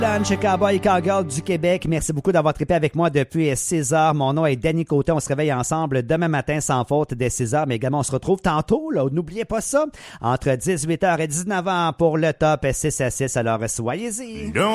Lunch Cowboy et Cowgirl du Québec. Merci beaucoup d'avoir trippé avec moi depuis 6 heures. Mon nom est Danny Côté. On se réveille ensemble demain matin sans faute dès 6 heures. Mais également, on se retrouve tantôt. Là, n'oubliez pas ça. Entre 18h et 19h pour le top 6 à 6. Alors, soyez-y.